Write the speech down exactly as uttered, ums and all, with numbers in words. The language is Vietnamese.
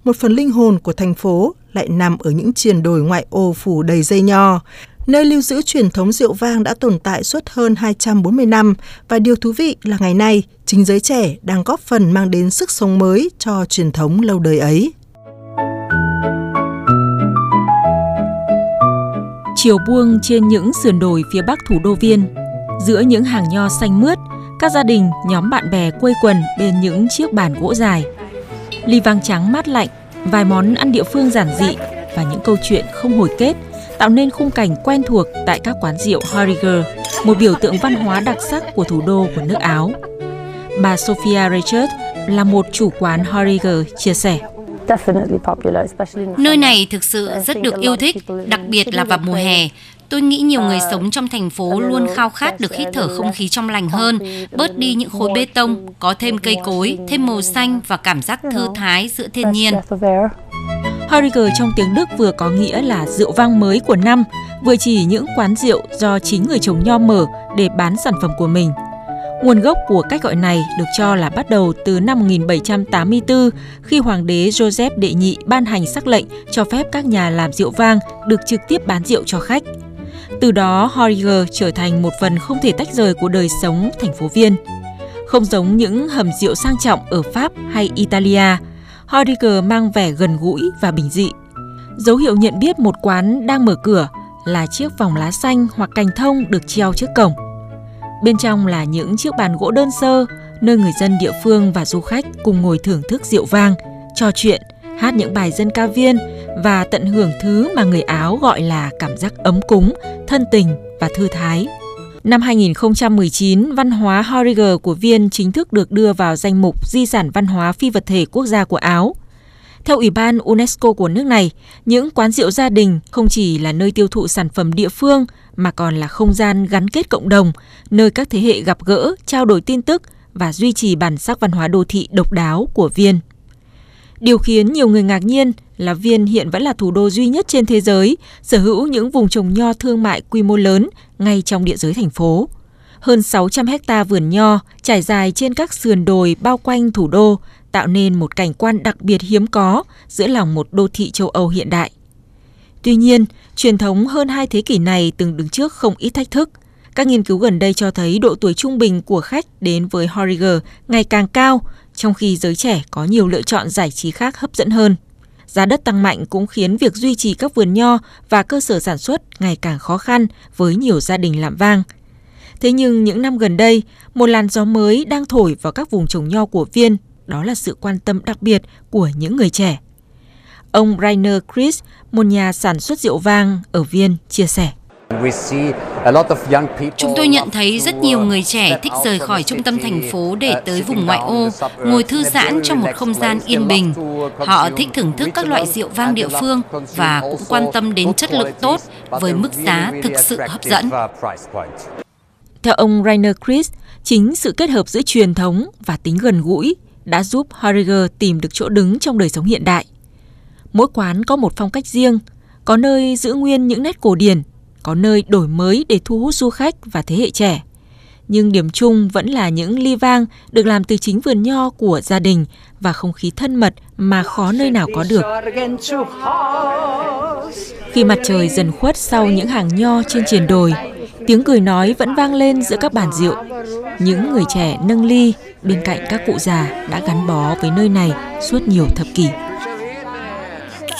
một phần linh hồn của thành phố lại nằm ở những triền đồi ngoại ô phủ đầy dây nho, nơi lưu giữ truyền thống rượu vang đã tồn tại suốt hơn hai trăm bốn mươi năm, và điều thú vị là ngày nay, chính giới trẻ đang góp phần mang đến sức sống mới cho truyền thống lâu đời ấy. Chiều buông trên những sườn đồi phía bắc thủ đô Viên, giữa những hàng nho xanh mướt, các gia đình, nhóm bạn bè quây quần bên những chiếc bàn gỗ dài. Ly vang trắng mát lạnh, vài món ăn địa phương giản dị và những câu chuyện không hồi kết tạo nên khung cảnh quen thuộc tại các quán rượu Horiger, một biểu tượng văn hóa đặc sắc của thủ đô của nước Áo. Bà Sophia Richard là một chủ quán Horiger chia sẻ. Nơi này thực sự rất được yêu thích, đặc biệt là vào mùa hè. Tôi nghĩ nhiều người sống trong thành phố luôn khao khát được hít thở không khí trong lành hơn, bớt đi những khối bê tông, có thêm cây cối, thêm màu xanh và cảm giác thư thái giữa thiên nhiên. Horiger trong tiếng Đức vừa có nghĩa là rượu vang mới của năm, vừa chỉ những quán rượu do chính người trồng nho mở để bán sản phẩm của mình. Nguồn gốc của cách gọi này được cho là bắt đầu từ năm một nghìn bảy trăm tám mươi tư, khi Hoàng đế Joseph đệ nhị ban hành sắc lệnh cho phép các nhà làm rượu vang được trực tiếp bán rượu cho khách. Từ đó, Horiger trở thành một phần không thể tách rời của đời sống thành phố Viên. Không giống những hầm rượu sang trọng ở Pháp hay Italia, Horiger mang vẻ gần gũi và bình dị. Dấu hiệu nhận biết một quán đang mở cửa là chiếc vòng lá xanh hoặc cành thông được treo trước cổng. Bên trong là những chiếc bàn gỗ đơn sơ, nơi người dân địa phương và du khách cùng ngồi thưởng thức rượu vang, trò chuyện, hát những bài dân ca Viên và tận hưởng thứ mà người Áo gọi là cảm giác ấm cúng, thân tình và thư thái. Năm hai nghìn không trăm mười chín, văn hóa Horiger của Viên chính thức được đưa vào danh mục Di sản văn hóa phi vật thể quốc gia của Áo. Theo Ủy ban UNESCO của nước này, những quán rượu gia đình không chỉ là nơi tiêu thụ sản phẩm địa phương mà còn là không gian gắn kết cộng đồng, nơi các thế hệ gặp gỡ, trao đổi tin tức và duy trì bản sắc văn hóa đô thị độc đáo của Viên. Điều khiến nhiều người ngạc nhiên là Viên hiện vẫn là thủ đô duy nhất trên thế giới sở hữu những vùng trồng nho thương mại quy mô lớn ngay trong địa giới thành phố. Hơn sáu trăm héc ta vườn nho trải dài trên các sườn đồi bao quanh thủ đô, tạo nên một cảnh quan đặc biệt hiếm có giữa lòng một đô thị châu Âu hiện đại. Tuy nhiên, truyền thống hơn hai thế kỷ này từng đứng trước không ít thách thức. Các nghiên cứu gần đây cho thấy độ tuổi trung bình của khách đến với Horiger ngày càng cao, trong khi giới trẻ có nhiều lựa chọn giải trí khác hấp dẫn hơn. Giá đất tăng mạnh cũng khiến việc duy trì các vườn nho và cơ sở sản xuất ngày càng khó khăn với nhiều gia đình làm vang. Thế nhưng những năm gần đây, một làn gió mới đang thổi vào các vùng trồng nho của Viên, đó là sự quan tâm đặc biệt của những người trẻ. Ông Rainer Chris, một nhà sản xuất rượu vang ở Viên, chia sẻ. Chúng tôi nhận thấy rất nhiều người trẻ thích rời khỏi trung tâm thành phố để tới vùng ngoại ô, ngồi thư giãn trong một không gian yên bình. Họ thích thưởng thức các loại rượu vang địa phương và cũng quan tâm đến chất lượng tốt với mức giá thực sự hấp dẫn. Theo ông Rainer Chris, chính sự kết hợp giữa truyền thống và tính gần gũi đã giúp Horiger tìm được chỗ đứng trong đời sống hiện đại. Mỗi quán có một phong cách riêng, có nơi giữ nguyên những nét cổ điển, có nơi đổi mới để thu hút du khách và thế hệ trẻ. Nhưng điểm chung vẫn là những ly vang được làm từ chính vườn nho của gia đình và không khí thân mật mà khó nơi nào có được. Khi mặt trời dần khuất sau những hàng nho trên triền đồi, tiếng cười nói vẫn vang lên giữa các bàn rượu. Những người trẻ nâng ly bên cạnh các cụ già đã gắn bó với nơi này suốt nhiều thập kỷ.